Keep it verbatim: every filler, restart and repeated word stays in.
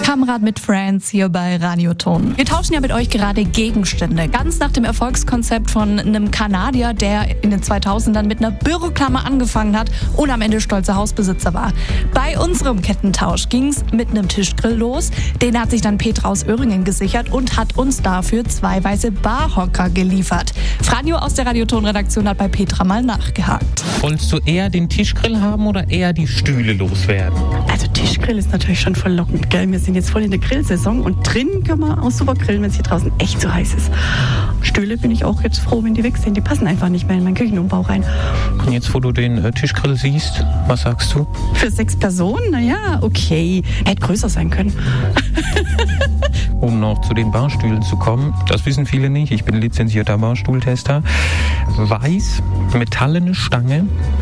Kamerad mit Friends hier bei Radioton. Wir tauschen ja mit euch gerade Gegenstände. Ganz nach dem Erfolgskonzept von einem Kanadier, der in den zweitausendern mit einer Büroklammer angefangen hat und am Ende stolzer Hausbesitzer war. Bei unserem Kettentausch ging's mit einem Tischgrill los. Den hat sich dann Petra aus Öhringen gesichert und hat uns dafür zwei weiße Barhocker geliefert. Franjo aus der Radioton-Redaktion hat bei Petra mal nachgehakt. Wolltest du eher den Tischgrill haben oder eher die Stühle loswerden? Also Tischgrill ist natürlich schon verlockend, gell? Wir sind jetzt voll in der Grillsaison und drinnen kann man auch super grillen, wenn es hier draußen echt so heiß ist. Stühle bin ich auch jetzt froh, wenn die weg sind. Die passen einfach nicht mehr in meinen Küchenumbau rein. Und jetzt, wo du den äh, Tischgrill siehst, was sagst du? Für sechs Personen? Naja, okay. Hätte größer sein können. Um noch zu den Barstühlen zu kommen, das wissen viele nicht, ich bin lizenzierter Barstuhltester. Weiß, metallene Stange,